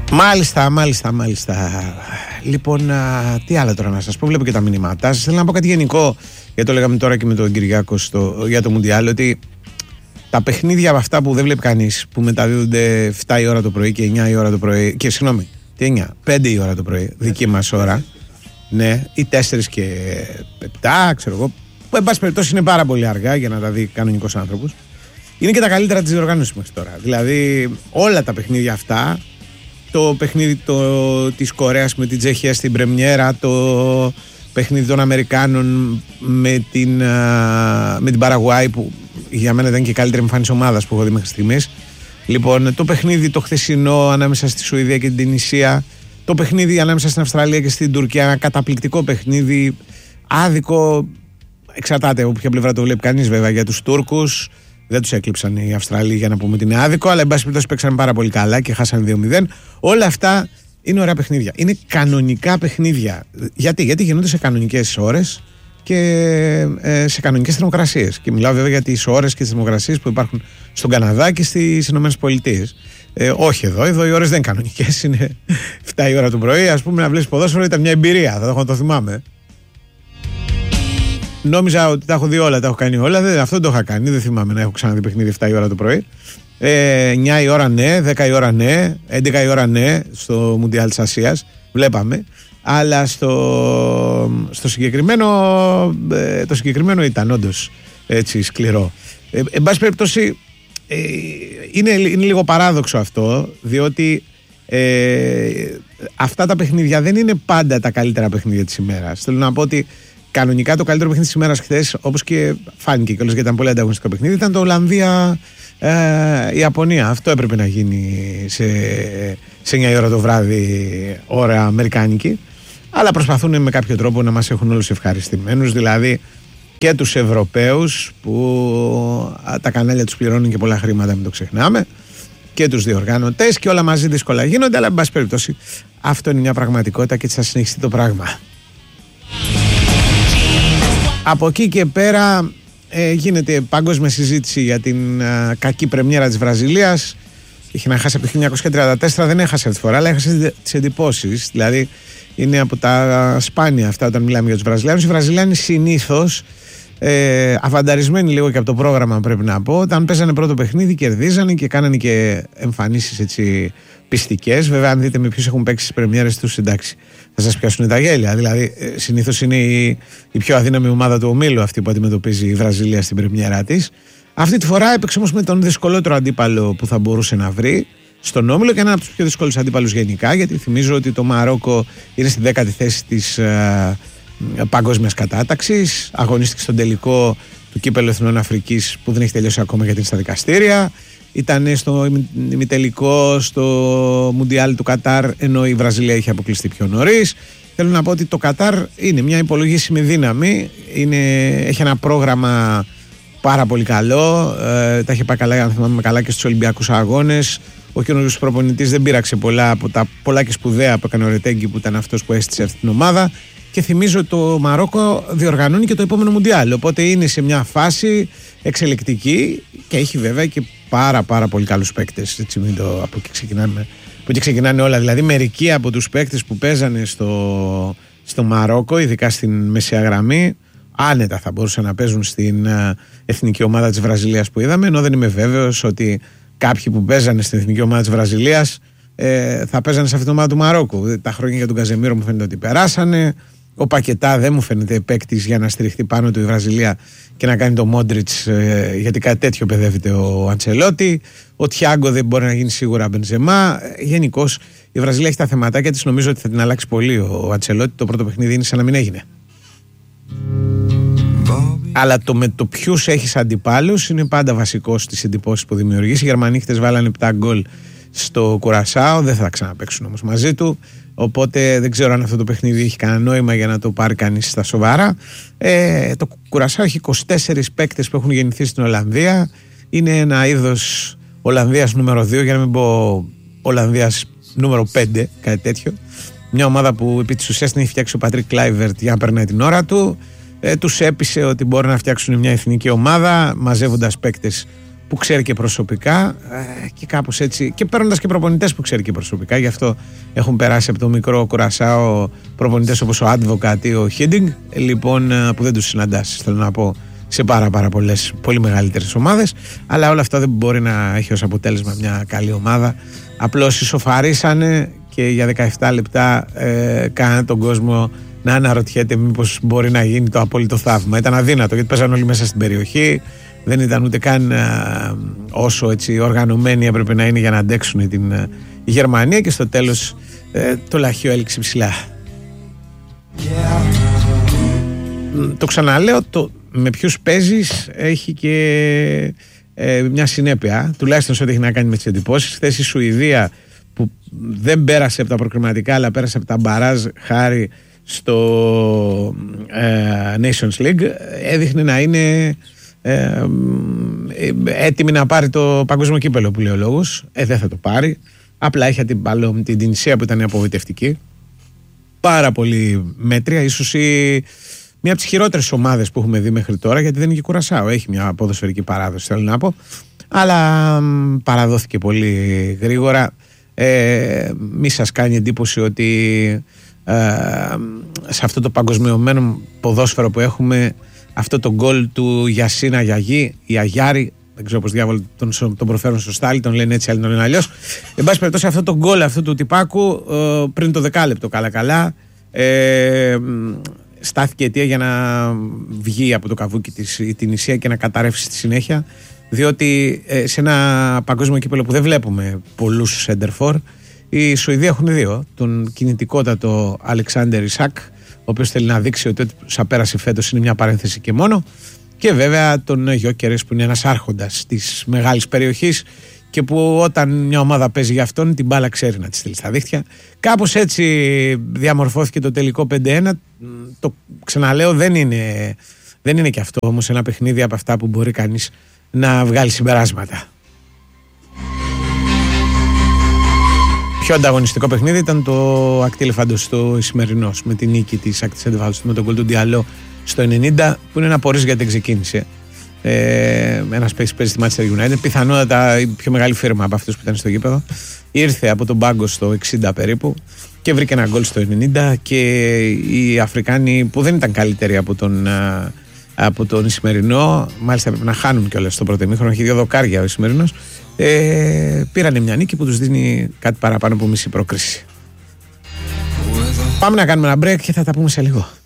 Μάλιστα. Λοιπόν, τι άλλο τώρα να σας πω, βλέπω και τα μηνύματά σας. Θέλω να πω κάτι γενικό, γιατί το λέγαμε τώρα και με τον Κυριάκο για το Μουντιάλ, ότι τα παιχνίδια από αυτά που δεν βλέπει κανείς, που μεταδίδονται 7 η ώρα το πρωί και 9 η ώρα το πρωί, και συγγνώμη, τι 9, 5 η ώρα το πρωί, δική μας ώρα, ναι, ή 4 και 7, ξέρω εγώ, που εν πάση περιπτώσει είναι πάρα πολύ αργά για να τα δει κανονικός άνθρωπος, είναι και τα καλύτερα της διοργάνωσης μέχρι τώρα. Δηλαδή, όλα τα παιχνίδια αυτά, το παιχνίδι της Κορέας με την Τσεχία στην πρεμιέρα, το παιχνίδι των Αμερικάνων με την Παραγουάη, που για μένα ήταν και η καλύτερη εμφάνιση ομάδας που έχω δει μέχρι στιγμής. Λοιπόν, το παιχνίδι το χθεσινό ανάμεσα στη Σουηδία και την Τινησία, το παιχνίδι ανάμεσα στην Αυστραλία και στην Τουρκία, ένα καταπληκτικό παιχνίδι, άδικο, εξαρτάται από ποια πλευρά το βλέπει κανείς βέβαια. Για τους Τούρκους δεν τους έκλειψαν οι Αυστραλοί για να πούμε ότι είναι άδικο, αλλά εν πάση περιπτώσει παίξαν πάρα πολύ καλά και χάσαν 2-0. Όλα αυτά είναι ωραία παιχνίδια. Είναι κανονικά παιχνίδια. Γιατί γίνονται σε κανονικές ώρες και σε κανονικές θερμοκρασίες. Και μιλάω βέβαια για τις ώρες και τις θερμοκρασίες που υπάρχουν στον Καναδά και στις Ηνωμένες Πολιτείες. Όχι εδώ οι ώρες δεν είναι κανονικές. Είναι 7 η ώρα το πρωί. Ας πούμε, να βλέπεις ποδόσφαιρο ήταν μια εμπειρία. Θα το θυμάμαι. Νόμιζα ότι τα έχω δει όλα, τα έχω κάνει όλα. Αυτό δεν το είχα κάνει. Δεν θυμάμαι να έχω ξαναδεί παιχνίδι 7 η ώρα το πρωί. 9 η ώρα ναι, 10 η ώρα ναι, 11 η ώρα ναι, στο Μουντιάλ της Ασίας. Βλέπαμε. Αλλά στο συγκεκριμένο, το συγκεκριμένο ήταν όντως έτσι σκληρό. Εν πάση περιπτώσει, είναι λίγο παράδοξο αυτό, διότι αυτά τα παιχνίδια δεν είναι πάντα τα καλύτερα παιχνίδια της ημέρας. Θέλω να πω ότι κανονικά το καλύτερο παιχνίδι της ημέρας χθες, όπως και φάνηκε κιόλας γιατί ήταν πολύ ανταγωνιστικό παιχνίδι, ήταν το Ολλανδία-Ιαπωνία. Αυτό έπρεπε να γίνει σε 9 η ώρα το βράδυ, ώρα αμερικάνικη. Αλλά προσπαθούν με κάποιο τρόπο να μας έχουν όλους ευχαριστημένους, δηλαδή και τους Ευρωπαίους που τα κανάλια τους πληρώνουν και πολλά χρήματα, μην το ξεχνάμε, και τους διοργανωτές, και όλα μαζί δύσκολα γίνονται, αλλά εν πάση περιπτώσει αυτό είναι μια πραγματικότητα και έτσι θα συνεχιστεί το πράγμα. Από εκεί και πέρα γίνεται παγκόσμια συζήτηση για την κακή πρεμιέρα της Βραζιλίας. Είχε να χάσει από το 1934, δεν έχασε αυτή τη φορά, αλλά έχασε τις εντυπώσεις. Δηλαδή είναι από τα σπάνια αυτά όταν μιλάμε για τους Βραζιλιάνους. Οι Βραζιλιάνοι συνήθως αβανταρισμένοι λίγο και από το πρόγραμμα, πρέπει να πω, όταν παίζανε πρώτο παιχνίδι κερδίζανε και κάνανε και εμφανίσεις έτσι πιστικές. Βέβαια, αν δείτε με ποιους έχουν παίξει στις πρεμιέρες τους, εντάξει, θα σας πιάσουν τα γέλια. Δηλαδή, συνήθως είναι η πιο αδύναμη ομάδα του ομίλου αυτή που αντιμετωπίζει η Βραζιλία στην πρεμιέρα της. Αυτή τη φορά έπαιξε όμως με τον δυσκολότερο αντίπαλο που θα μπορούσε να βρει στον όμιλο και έναν από τους πιο δύσκολους αντίπαλους γενικά, γιατί θυμίζω ότι το Μαρόκο είναι στην 10η θέση της παγκόσμιας κατάταξης. Αγωνίστηκε στον τελικό του Κύπελλου Εθνών Αφρικής που δεν έχει τελειώσει ακόμα γιατί είναι στα δικαστήρια. Ήταν στο ημιτελικό στο Μουντιάλ του Κατάρ, ενώ η Βραζιλία είχε αποκλειστεί πιο νωρίς. Θέλω να πω ότι το Κατάρ είναι μια υπολογίσιμη δύναμη. Έχει ένα πρόγραμμα πάρα πολύ καλό. Τα είχε πάει καλά, αν θυμάμαι καλά, και στους Ολυμπιακούς Αγώνες. Ο καινούργιος προπονητής δεν πείραξε πολλά από τα πολλά και σπουδαία που έκανε ο Ρετέγκη, που ήταν αυτός που έστησε αυτή την ομάδα. Και θυμίζω ότι το Μαρόκο διοργανώνει και το επόμενο Μουντιάλ. Οπότε είναι σε μια φάση εξελικτική και έχει βέβαια και πάρα πολύ καλούς παίκτες. Έτσι, από εκεί ξεκινάνε όλα. Δηλαδή, μερικοί από τους παίκτες που παίζανε στο Μαρόκο, ειδικά στην μεσαία γραμμή, άνετα θα μπορούσαν να παίζουν στην εθνική ομάδα της Βραζιλίας που είδαμε. Ενώ δεν είμαι βέβαιος ότι κάποιοι που παίζανε στην εθνική ομάδα της Βραζιλίας θα παίζανε σε αυτήν την ομάδα του Μαρόκου. Τα χρόνια για τον Καζεμίρο μου φαίνεται ότι περάσανε. Ο Πακετά δεν μου φαίνεται παίκτης για να στηριχτεί πάνω του η Βραζιλία και να κάνει το Μόντριτς, γιατί κάτι τέτοιο παιδεύεται ο Αντσελότη. Ο Τιάγκο δεν μπορεί να γίνει σίγουρα Μπενζεμά. Γενικώς η Βραζιλία έχει τα θεματάκια της. Νομίζω ότι θα την αλλάξει πολύ ο Αντσελότη. Το πρώτο παιχνίδι είναι σαν να μην έγινε. Αλλά με το ποιους έχεις αντιπάλους είναι πάντα βασικό στις εντυπώσεις που δημιουργείς. Οι Γερμανοί χτες βάλανε 7 γκολ στο Κουρασάο, δεν θα ξαναπαίξουν όμως μαζί του. Οπότε δεν ξέρω αν αυτό το παιχνίδι έχει κανένα νόημα για να το πάρει κανείς στα σοβαρά. Το Κουρασάο έχει 24 παίκτες που έχουν γεννηθεί στην Ολλανδία. Είναι ένα είδος Ολλανδίας νούμερο 2, για να μην πω Ολλανδίας νούμερο 5, κάτι τέτοιο. Μια ομάδα που επί της ουσίας την έχει φτιάξει ο Πατρίκ Κλάιβερτ για να περνάει την ώρα του. Τους έπεισε ότι μπορεί να φτιάξουν μια εθνική ομάδα μαζεύοντας παίκτες που ξέρει και προσωπικά και κάπως έτσι, και παίρνοντας και προπονητές που ξέρει και προσωπικά. Γι' αυτό έχουν περάσει από το μικρό Κουρασάο προπονητές όπως ο Advocat ή ο Hiddink, λοιπόν, που δεν τους συναντάς, θέλω να πω, σε πάρα πολλές πολύ μεγαλύτερες ομάδες. Αλλά όλα αυτά δεν μπορεί να έχει ως αποτέλεσμα μια καλή ομάδα. Απλώς ισοφαρίσανε και για 17 λεπτά κάνανε τον κόσμο να αναρωτιέται μήπως μπορεί να γίνει το απόλυτο θαύμα. Ήταν αδύνατο, γιατί παίζαν όλοι μέσα στην περιοχή. Δεν ήταν ούτε καν όσο έτσι οργανωμένοι έπρεπε να είναι για να αντέξουν την Γερμανία, και στο τέλος το λαχείο έληξε ψηλά. Το ξαναλέω, με ποιους παίζεις έχει και μια συνέπεια, τουλάχιστον σε ό,τι έχει να κάνει με τις εντυπώσεις. Χθες η Σουηδία, που δεν πέρασε από τα προκριματικά αλλά πέρασε από τα μπαράζ χάρη στο Nations League, έδειχνε να είναι έτοιμη να πάρει το παγκόσμιο κύπελο, που λέει ο λόγος. Δεν θα το πάρει, απλά είχε την Τινησία που ήταν απογοητευτική, πάρα πολύ μέτρια, ίσως μια από τις χειρότερες ομάδες που έχουμε δει μέχρι τώρα, γιατί δεν είναι και Κουρασάο, έχει μια ποδοσφαιρική παράδοση, θέλω να πω, αλλά παραδόθηκε πολύ γρήγορα. Μη σας κάνει εντύπωση ότι σε αυτό το παγκοσμιωμένο ποδόσφαιρο που έχουμε, αυτό το γκολ του Γιασίνα Γιαγί ή Αγιάρη, δεν ξέρω πώς διάβολο τον προφέρουν σωστά, άλλοι τον λένε έτσι, άλλοι τον λένε αλλιώς. Εν πάση περιπτώσει, αυτό το γκολ αυτού του τυπάκου πριν το δεκάλεπτο καλά στάθηκε αιτία για να βγει από το καβούκι η Τινησία και να καταρρεύσει στη συνέχεια, διότι σε ένα παγκόσμιο κύπελο που δεν βλέπουμε πολλούς σέντερφορ, οι Σουηδοί έχουν δύο, τον κινητικότατο Αλεξάντερ Ισακ, ο οποίος θέλει να δείξει ότι όσα πέρασε φέτος είναι μια παρένθεση και μόνο, και βέβαια τον Γιόκερες, που είναι ένας άρχοντας της μεγάλης περιοχής και που όταν μια ομάδα παίζει για αυτόν, την μπάλα ξέρει να τη στείλει στα δίχτυα. Κάπως έτσι διαμορφώθηκε το τελικό 5-1. Το ξαναλέω, δεν είναι και αυτό όμως ένα παιχνίδι από αυτά που μπορεί κανείς να βγάλει συμπεράσματα. Πιο ανταγωνιστικό παιχνίδι ήταν το Ακτή Ελεφάντος, το σημερινός, με την νίκη της Ακτής Ελεφάντος με τον γκολ του Διαλό στο 90, που είναι ένα πορείς γιατί ξεκίνησε. Ένας παίκτης παίζει στη Manchester United, πιθανότατα η πιο μεγάλη φίρμα από αυτούς που ήταν στο γήπεδο. Ήρθε από τον πάγκο στο 60 περίπου και βρήκε ένα γκολ στο 90, και οι Αφρικάνοι, που δεν ήταν καλύτεροι από τον Ισημερινό, μάλιστα έπρεπε να χάνουν κιόλας στο πρώτο ημίχρονο, έχει 2 δοκάρια ο Ισημερινός, πήρανε μια νίκη που τους δίνει κάτι παραπάνω από μισή πρόκριση. Πάμε να κάνουμε ένα break και θα τα πούμε σε λίγο.